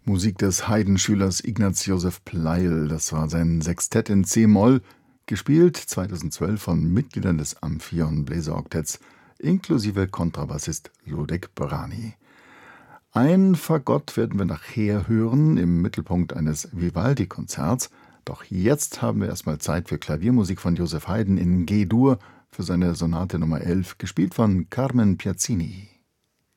Musik des Haydn-Schülers Ignaz Joseph Pleyel. Das war sein Sextett in c-Moll, gespielt 2012 von Mitgliedern des Amphion Bläseroktetts, inklusive Kontrabassist Lodek Brani. Ein Fagott werden wir nachher hören, im Mittelpunkt eines Vivaldi-Konzerts. Doch jetzt haben wir erstmal Zeit für Klaviermusik von Joseph Haydn in G-Dur für seine Sonate Nummer 11, gespielt von Carmen Piazzini.